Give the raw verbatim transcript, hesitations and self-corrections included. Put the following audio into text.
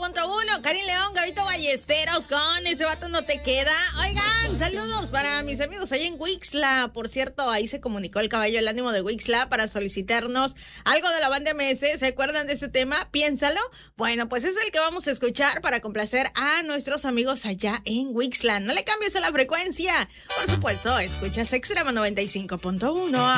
punto uno, Karin León, Gabito Ballesteros con Ese Vato No Te Queda. Oigan, saludos para mis amigos allá en Wixla. Por cierto, ahí se comunicó el caballo del ánimo de Wixla para solicitarnos algo de la banda M S. ¿Se acuerdan de ese tema? Piénsalo. Bueno, pues es el que vamos a escuchar para complacer a nuestros amigos allá en Wixla. No le cambies a la frecuencia. Por supuesto, escuchas Extrema noventa y cinco punto uno.